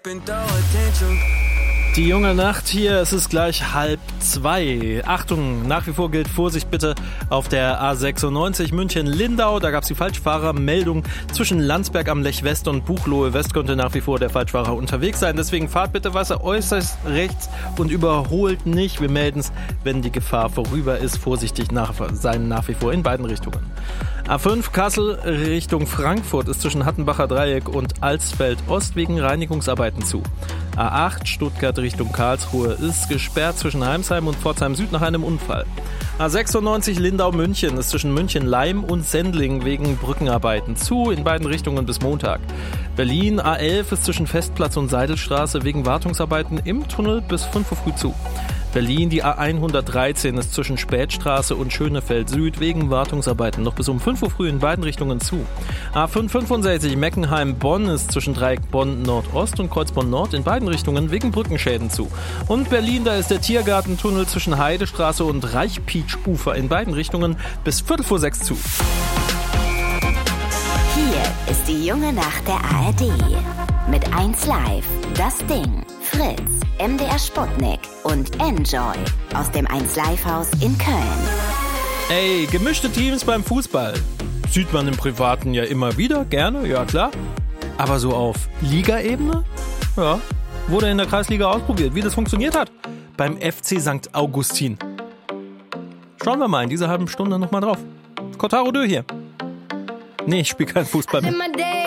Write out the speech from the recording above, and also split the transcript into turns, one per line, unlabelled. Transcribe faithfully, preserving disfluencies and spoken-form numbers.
Die junge Nacht hier, es ist gleich halb zwei. Achtung, nach wie vor gilt Vorsicht bitte auf der A sechsundneunzig München-Lindau. Da gab es die Falschfahrermeldung zwischen Landsberg am Lech West und Buchloe West konnte nach wie vor der Falschfahrer unterwegs sein. Deswegen fahrt bitte Wasser äußerst rechts und überholt nicht. Wir melden es, wenn die Gefahr vorüber ist. Vorsichtig nach, sein nach wie vor in beiden Richtungen. A fünf Kassel Richtung Frankfurt ist zwischen Hattenbacher Dreieck und Alsfeld Ost wegen Reinigungsarbeiten zu. A acht Stuttgart Richtung Karlsruhe ist gesperrt zwischen Heimsheim und Pforzheim Süd nach einem Unfall. A sechsundneunzig Lindau München ist zwischen München-Leim und Sendling wegen Brückenarbeiten zu, in beiden Richtungen bis Montag. Berlin A elf ist zwischen Festplatz und Seidelstraße wegen Wartungsarbeiten im Tunnel bis fünf Uhr früh zu. Berlin, die A hundertdreizehn ist zwischen Spätstraße und Schönefeld Süd wegen Wartungsarbeiten noch bis um fünf Uhr früh in beiden Richtungen zu. A fünfhundertfünfundsechzig Meckenheim-Bonn ist zwischen Dreieck Bonn Nordost und Kreuzbonn Nord in beiden Richtungen wegen Brückenschäden zu. Und Berlin, da ist der Tiergartentunnel zwischen Heidestraße und Reichpietsch-Ufer in beiden Richtungen bis Viertel vor sechs zu.
Hier ist die junge Nacht der A R D. Mit eins Live, Das Ding, Fritz, M D R Sputnik und Enjoy aus dem eins Live Haus in Köln.
Ey, gemischte Teams beim Fußball. Sieht man im Privaten ja immer wieder, gerne, ja klar. Aber so auf Ligaebene? Ja, wurde in der Kreisliga ausprobiert, wie das funktioniert hat. Beim F C Sankt Augustin. Schauen wir mal in dieser halben Stunde nochmal drauf. Kotaro Dö hier. Nee, ich spiele keinen Fußball mehr.